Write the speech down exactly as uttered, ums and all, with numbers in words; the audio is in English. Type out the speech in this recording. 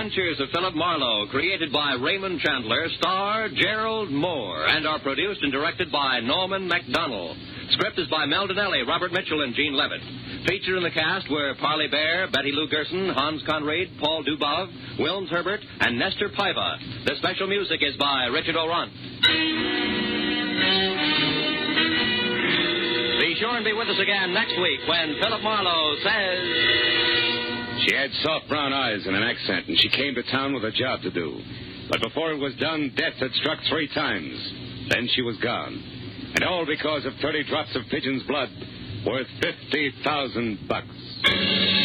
Adventures of Philip Marlowe, created by Raymond Chandler, star Gerald Moore, and are produced and directed by Norman MacDonald. Script is by Mel Donnelly, Robert Mitchell, and Gene Levitt. Featured in the cast were Parley Bear, Betty Lou Gerson, Hans Conried, Paul Dubov, Wilms Herbert, and Nestor Paiva. The special music is by Richard O'Runt. Be sure and be with us again next week when Philip Marlowe says... She had soft brown eyes and an accent, and she came to town with a job to do. But before it was done, death had struck three times. Then she was gone. And all because of thirty drops of pigeon's blood worth fifty thousand bucks.